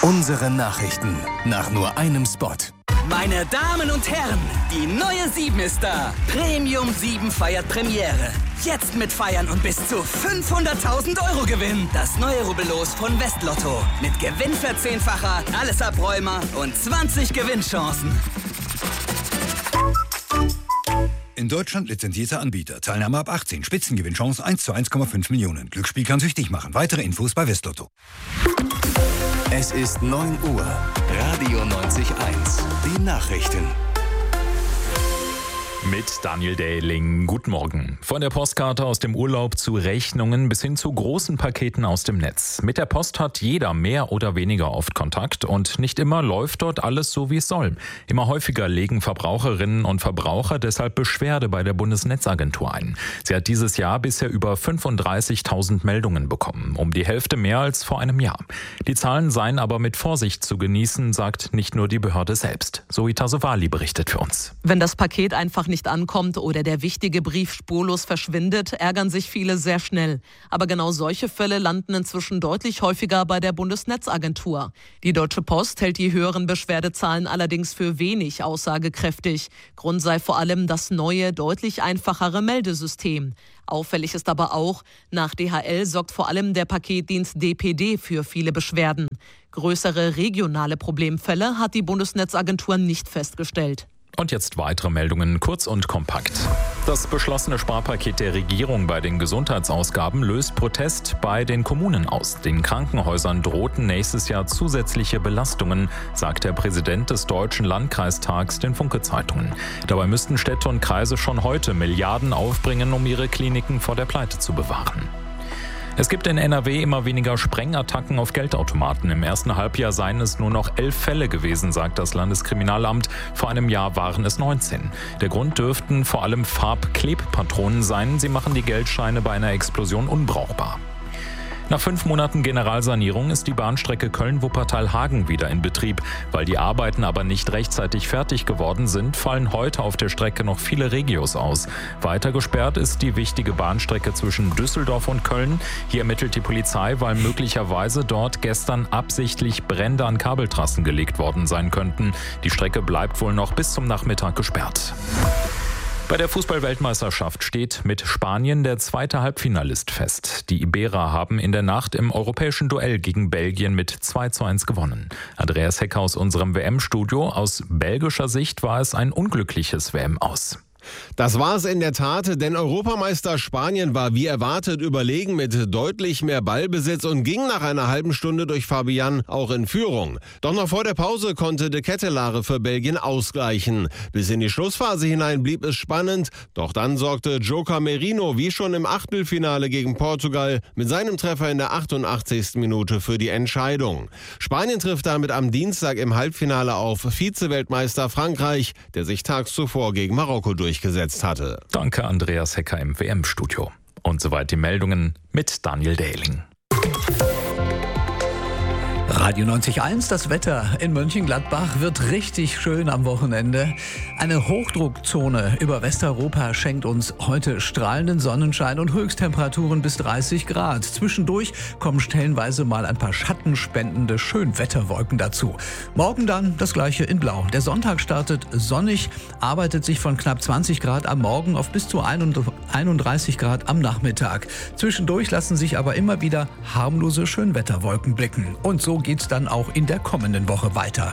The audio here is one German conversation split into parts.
Unsere Nachrichten nach nur einem Spot. Meine Damen und Herren, die neue 7 ist da. Premium 7 feiert Premiere. Jetzt mit Feiern und bis zu 500.000 € Gewinn. Das neue Rubbellos von Westlotto. Mit Gewinnverzehnfacher, alles Abräumer und 20 Gewinnchancen. In Deutschland lizenzierter Anbieter. Teilnahme ab 18. Spitzengewinnchance 1 zu 1,5 Millionen. Glücksspiel kann süchtig machen. Weitere Infos bei Westlotto. Es ist 9 Uhr. Radio 90.1. Die Nachrichten. Mit Daniel Dähling. Guten Morgen. Von der Postkarte aus dem Urlaub zu Rechnungen bis hin zu großen Paketen aus dem Netz. Mit der Post hat jeder mehr oder weniger oft Kontakt und nicht immer läuft dort alles so, wie es soll. Immer häufiger legen Verbraucherinnen und Verbraucher deshalb Beschwerde bei der Bundesnetzagentur ein. Sie hat dieses Jahr bisher über 35.000 Meldungen bekommen, um die Hälfte mehr als vor einem Jahr. Die Zahlen seien aber mit Vorsicht zu genießen, sagt nicht nur die Behörde selbst. Zoe Tassovali berichtet für uns. Wenn das Paket einfach nicht ankommt oder der wichtige Brief spurlos verschwindet, ärgern sich viele sehr schnell. Aber genau solche Fälle landen inzwischen deutlich häufiger bei der Bundesnetzagentur. Die Deutsche Post hält die höheren Beschwerdezahlen allerdings für wenig aussagekräftig. Grund sei vor allem das neue, deutlich einfachere Meldesystem. Auffällig ist aber auch, nach DHL sorgt vor allem der Paketdienst DPD für viele Beschwerden. Größere regionale Problemfälle hat die Bundesnetzagentur nicht festgestellt. Und jetzt weitere Meldungen, kurz und kompakt. Das beschlossene Sparpaket der Regierung bei den Gesundheitsausgaben löst Protest bei den Kommunen aus. Den Krankenhäusern drohten nächstes Jahr zusätzliche Belastungen, sagt der Präsident des Deutschen Landkreistags den Funke-Zeitungen. Dabei müssten Städte und Kreise schon heute Milliarden aufbringen, um ihre Kliniken vor der Pleite zu bewahren. Es gibt in NRW immer weniger Sprengattacken auf Geldautomaten. Im ersten Halbjahr seien es nur noch 11 Fälle gewesen, sagt das Landeskriminalamt. Vor einem Jahr waren es 19. Der Grund dürften vor allem Farbklebpatronen sein. Sie machen die Geldscheine bei einer Explosion unbrauchbar. Nach 5 Monaten Generalsanierung ist die Bahnstrecke Köln-Wuppertal-Hagen wieder in Betrieb. Weil die Arbeiten aber nicht rechtzeitig fertig geworden sind, fallen heute auf der Strecke noch viele Regios aus. Weiter gesperrt ist die wichtige Bahnstrecke zwischen Düsseldorf und Köln. Hier ermittelt die Polizei, weil möglicherweise dort gestern absichtlich Brände an Kabeltrassen gelegt worden sein könnten. Die Strecke bleibt wohl noch bis zum Nachmittag gesperrt. Bei der Fußball-Weltmeisterschaft steht mit Spanien der zweite Halbfinalist fest. Die Iberer haben in der Nacht im europäischen Duell gegen Belgien mit 2:1 gewonnen. Andreas Hecker aus unserem WM-Studio. Aus belgischer Sicht war es ein unglückliches WM-Aus. Das war es in der Tat, denn Europameister Spanien war wie erwartet überlegen mit deutlich mehr Ballbesitz und ging nach einer halben Stunde durch Fabian auch in Führung. Doch noch vor der Pause konnte De Ketelaere für Belgien ausgleichen. Bis in die Schlussphase hinein blieb es spannend, doch dann sorgte Joker Merino wie schon im Achtelfinale gegen Portugal mit seinem Treffer in der 88. Minute für die Entscheidung. Spanien trifft damit am Dienstag im Halbfinale auf Vize-Weltmeister Frankreich, der sich tags zuvor gegen Marokko durchgesetzt hatte. Danke, Andreas Hecker im WM-Studio. Und soweit die Meldungen mit Daniel Dähling. Radio 90.1, das Wetter in Mönchengladbach wird richtig schön am Wochenende. Eine Hochdruckzone über Westeuropa schenkt uns heute strahlenden Sonnenschein und Höchsttemperaturen bis 30 Grad. Zwischendurch kommen stellenweise mal ein paar schattenspendende Schönwetterwolken dazu. Morgen dann das gleiche in Blau. Der Sonntag startet sonnig, arbeitet sich von knapp 20 Grad am Morgen auf bis zu 31 Grad am Nachmittag. Zwischendurch lassen sich aber immer wieder harmlose Schönwetterwolken blicken. Und so geht's dann auch in der kommenden Woche weiter.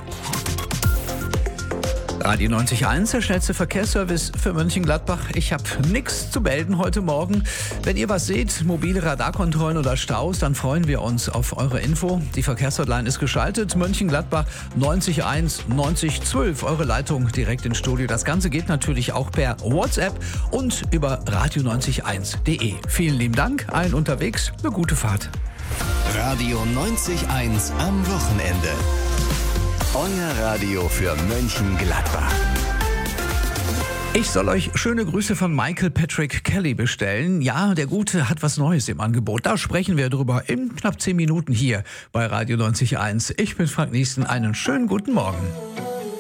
Radio 90.1, der schnellste Verkehrsservice für Mönchengladbach. Ich habe nichts zu melden heute Morgen. Wenn ihr was seht, mobile Radarkontrollen oder Staus, dann freuen wir uns auf eure Info. Die Verkehrshotline ist geschaltet. Mönchengladbach 901 90 12. Eure Leitung direkt ins Studio. Das Ganze geht natürlich auch per WhatsApp und über radio90.1.de. Vielen lieben Dank, allen unterwegs. Eine gute Fahrt. Radio 90.1 am Wochenende. Euer Radio für Mönchengladbach. Ich soll euch schöne Grüße von Michael Patrick Kelly bestellen. Ja, der Gute hat was Neues im Angebot. Da sprechen wir drüber in knapp 10 Minuten hier bei Radio 90.1. Ich bin Frank Niesten. Einen schönen guten Morgen.